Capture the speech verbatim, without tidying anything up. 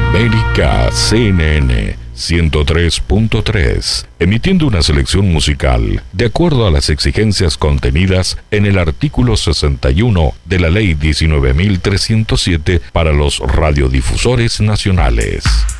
América C N N ciento tres punto tres, emitiendo una selección musical de acuerdo a las exigencias contenidas en el artículo sesenta y uno de la Ley diecinueve mil trescientos siete para los radiodifusores nacionales.